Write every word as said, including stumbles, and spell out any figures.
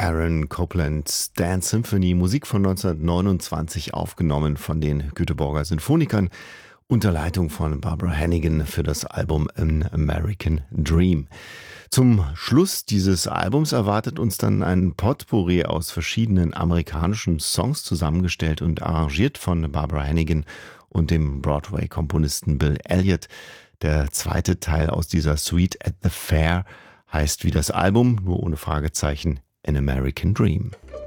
Aaron Copland's Dance Symphony, Musik von neunzehnhundertneunundzwanzig, aufgenommen von den Göteborger Sinfonikern unter Leitung von Barbara Hannigan für das Album An American Dream. Zum Schluss dieses Albums erwartet uns dann ein Potpourri aus verschiedenen amerikanischen Songs, zusammengestellt und arrangiert von Barbara Hannigan und dem Broadway-Komponisten Bill Elliott. Der zweite Teil aus dieser Suite at the Fair heißt wie das Album, nur ohne Fragezeichen, An American Dream.